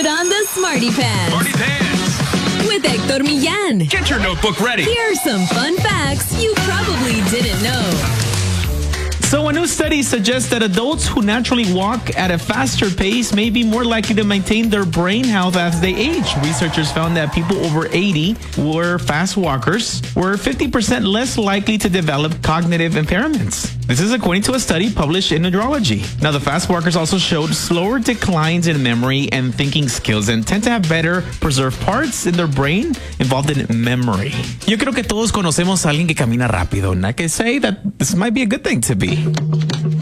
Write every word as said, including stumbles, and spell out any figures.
Put on the Smarty Pants. Smarty Pants. With Hector Millán. Get your notebook ready. Here are some fun facts you probably didn't know. So a new study suggests that adults who naturally walk at a faster pace may be more likely to maintain their brain health as they age. Researchers found that people over eighty who were fast walkers were fifty percent less likely to develop cognitive impairments. This is according to a study published in Neurology. Now, the fast walkers also showed slower declines in memory and thinking skills and tend to have better preserved parts in their brain involved in memory. Yo creo que todos conocemos a alguien que camina rápido, and I can say that this might be a good thing to be.